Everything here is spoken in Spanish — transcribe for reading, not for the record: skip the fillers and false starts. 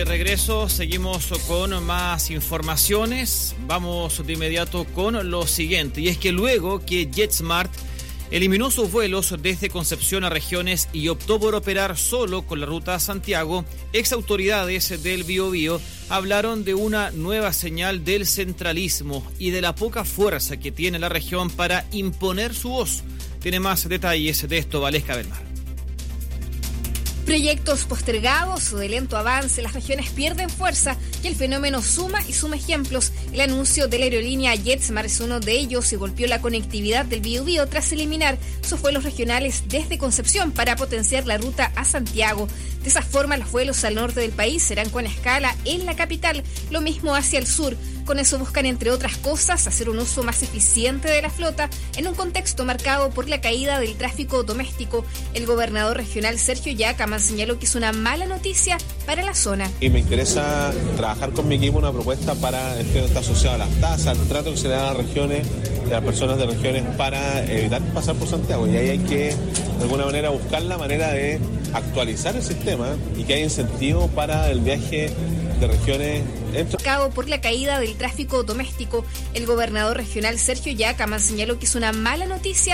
De regreso, seguimos con más informaciones. Vamos de inmediato con lo siguiente, y es que luego que JetSmart eliminó sus vuelos desde Concepción a regiones y optó por operar solo con la ruta a Santiago, exautoridades del Biobío hablaron de una nueva señal del centralismo y de la poca fuerza que tiene la región para imponer su voz. Tiene más detalles de esto Valesca Belmar. Proyectos postergados o de lento avance, las regiones pierden fuerza y el fenómeno suma y suma ejemplos. El anuncio de la aerolínea JetSmart es uno de ellos y golpeó la conectividad del Biobío tras eliminar sus vuelos regionales desde Concepción para potenciar la ruta a Santiago. De esa forma, los vuelos al norte del país serán con escala en la capital, lo mismo hacia el sur. Con eso buscan, entre otras cosas, hacer un uso más eficiente de la flota en un contexto marcado por la caída del tráfico doméstico. El gobernador regional Sergio Yacaman señaló que es una mala noticia para la zona. Y me interesa trabajar con mi equipo una propuesta para el que está asociado a las tasas, el trato que se le da a las regiones, a las personas de regiones para evitar pasar por Santiago. Y ahí hay que, de alguna manera, buscar la manera de actualizar el sistema y que haya incentivo para el viaje de regiones. Marcado por la caída del tráfico doméstico, el gobernador regional Sergio Yacaman señaló que es una mala noticia